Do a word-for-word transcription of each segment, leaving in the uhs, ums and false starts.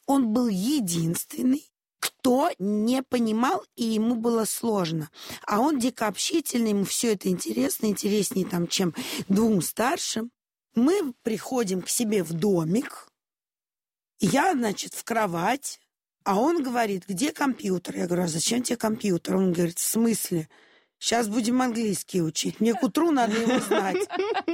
он был единственный, кто не понимал, и ему было сложно. А он дико общительный, ему все это интересно, интереснее, там, чем двум старшим. Мы приходим к себе в домик, я, значит, в кровать, а он говорит, где компьютер? Я говорю, а зачем тебе компьютер? Он говорит, в смысле? Сейчас будем английский учить. Мне к утру надо его знать.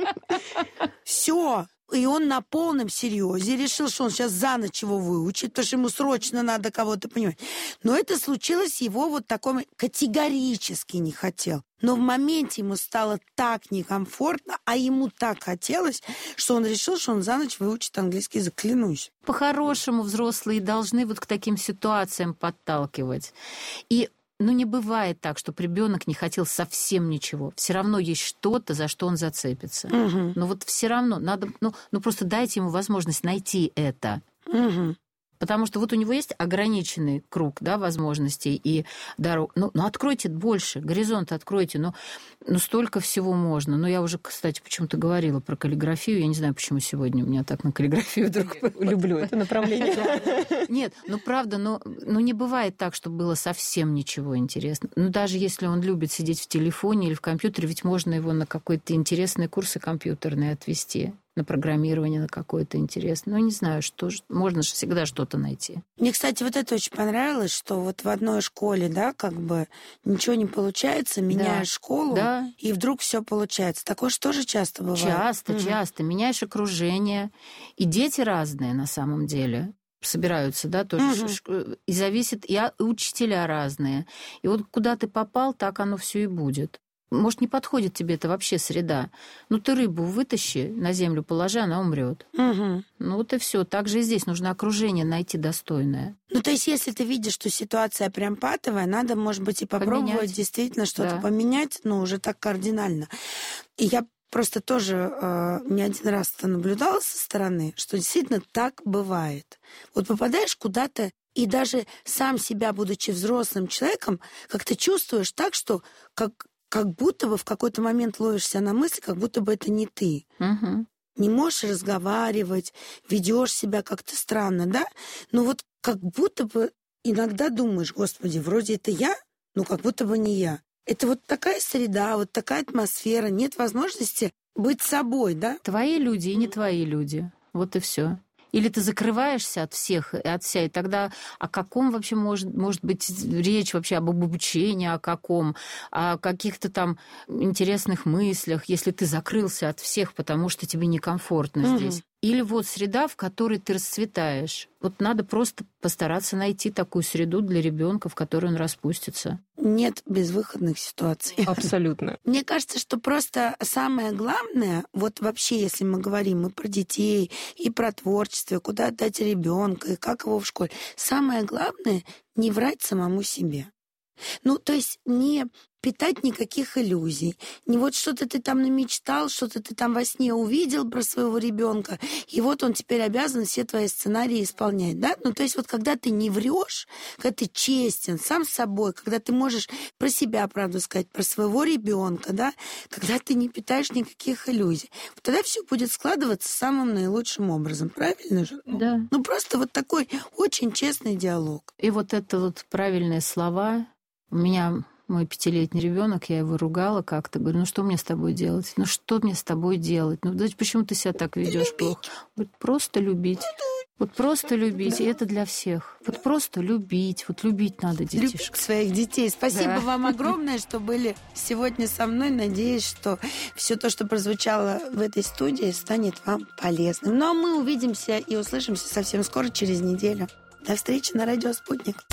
Все. И он на полном серьезе решил, что он сейчас за ночь его выучит, потому что ему срочно надо кого-то понимать. Но это случилось, его вот такой категорически не хотел. Но в моменте ему стало так некомфортно, а ему так хотелось, что он решил, что он за ночь выучит английский язык, клянусь. По-хорошему взрослые должны вот к таким ситуациям подталкивать. И ну, не бывает так, чтобы ребенок не хотел совсем ничего. Все равно есть что-то, за что он зацепится. Угу. Но вот все равно надо, ну, ну просто дайте ему возможность найти это. Угу. Потому что вот у него есть ограниченный круг, да, возможностей и дорог. Ну, ну откройте больше, горизонт откройте. Ну, ну, столько всего можно. Ну, я уже, кстати, почему-то говорила про каллиграфию. Я не знаю, почему сегодня у меня так на каллиграфию вдруг... Люблю это направление. Нет, ну, правда, ну, не бывает так, чтобы было совсем ничего интересного. Ну, даже если он любит сидеть в телефоне или в компьютере, ведь можно его на какой-то интересный курсы компьютерные отвести. На программирование, на какое-то интересное. Ну, не знаю, что можно же всегда что-то найти. Мне, кстати, вот это очень понравилось, что вот в одной школе, да, как бы ничего не получается, меняешь да. школу, да. и вдруг все получается. Такое же тоже часто бывает. Часто, угу. часто. Меняешь окружение. И дети разные на самом деле. Собираются, да, тоже. Угу. И зависит, и учителя разные. И вот куда ты попал, так оно все и будет. Может, не подходит тебе это вообще среда. Ну, ты рыбу вытащи, на землю положи, она умрет. Угу. Ну, вот и все. Так же и здесь нужно окружение найти достойное. Ну, то есть, если ты видишь, что ситуация прям патовая, надо, может быть, и попробовать поменять. Действительно что-то да. поменять, но уже так кардинально. И я просто тоже э, не один раз это наблюдала со стороны, что действительно так бывает. Вот попадаешь куда-то, и даже сам себя, будучи взрослым человеком, как ты чувствуешь так, что как... как будто бы в какой-то момент ловишься на мысли, как будто бы это не ты. Угу. Не можешь разговаривать, ведешь себя как-то странно, да? Но вот как будто бы иногда думаешь, господи, вроде это я, но как будто бы не я. Это вот такая среда, вот такая атмосфера, нет возможности быть собой, да? Твои люди и не твои люди. Вот и все. Или ты закрываешься от всех и от вся, и тогда о каком вообще может, может быть речь вообще, об обучении, о каком, о каких-то там интересных мыслях, если ты закрылся от всех, потому что тебе некомфортно угу. здесь. Или вот среда, в которой ты расцветаешь. Вот надо просто постараться найти такую среду для ребенка, в которой он распустится. Нет безвыходных ситуаций. Абсолютно. Мне кажется, что просто самое главное, вот вообще, если мы говорим и про детей, и про творчество, куда отдать ребенка, и как его в школе, самое главное — не врать самому себе. Ну, то есть не питать никаких иллюзий. Не вот что-то ты там намечтал, что-то ты там во сне увидел про своего ребенка, и вот он теперь обязан все твои сценарии исполнять, да? Ну, то есть вот когда ты не врешь, когда ты честен сам с собой, когда ты можешь про себя правду сказать, про своего ребенка, да? Когда ты не питаешь никаких иллюзий, вот тогда все будет складываться самым наилучшим образом, правильно же? Да. Ну, просто вот такой очень честный диалог. И вот это вот правильные слова. У меня мой пятилетний ребенок, я его ругала как-то, говорю, ну что мне с тобой делать? Ну что мне с тобой делать? Ну почему ты себя так ведешь плохо? Говорит, просто любить. Вот просто любить, и это для всех. Вот просто любить, вот любить надо детишек. Любить своих детей. Спасибо да. вам огромное, что были сегодня со мной. Надеюсь, что все то, что прозвучало в этой студии, станет вам полезным. Ну а мы увидимся и услышимся совсем скоро, через неделю. До встречи на радио «Спутник».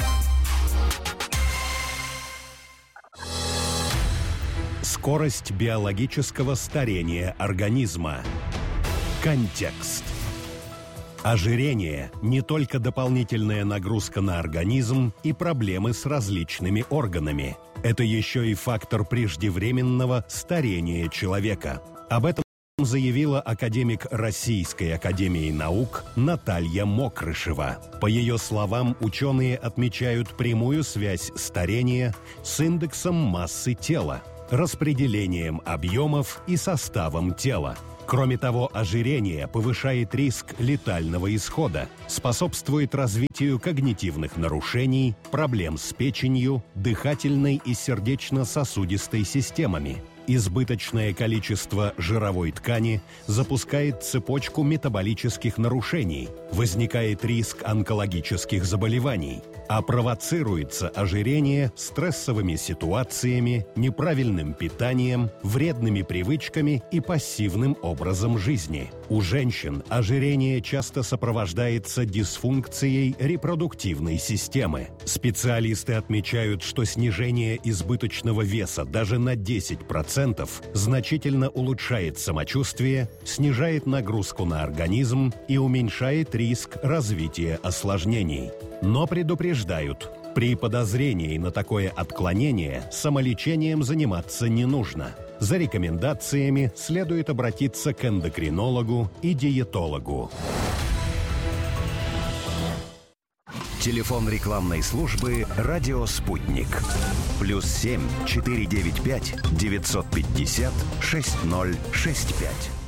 Скорость биологического старения организма. Контекст. Ожирение – не только дополнительная нагрузка на организм и проблемы с различными органами. Это еще и фактор преждевременного старения человека. Об этом заявила академик Российской академии наук Наталья Мокрышева. По ее словам, ученые отмечают прямую связь старения с индексом массы тела, распределением объемов и составом тела. Кроме того, ожирение повышает риск летального исхода, способствует развитию когнитивных нарушений, проблем с печенью, дыхательной и сердечно-сосудистой системами. Избыточное количество жировой ткани запускает цепочку метаболических нарушений, возникает риск онкологических заболеваний, а провоцируется ожирение стрессовыми ситуациями, неправильным питанием, вредными привычками и пассивным образом жизни. У женщин ожирение часто сопровождается дисфункцией репродуктивной системы. Специалисты отмечают, что снижение избыточного веса даже на десять процентов значительно улучшает самочувствие, снижает нагрузку на организм и уменьшает риск развития осложнений. Но предупреждают, при подозрении на такое отклонение самолечением заниматься не нужно. За рекомендациями следует обратиться к эндокринологу и диетологу. Телефон рекламной службы «Радио Спутник». Плюс семь четыре девять пять девятьсот пятьдесят шесть ноль шесть пять.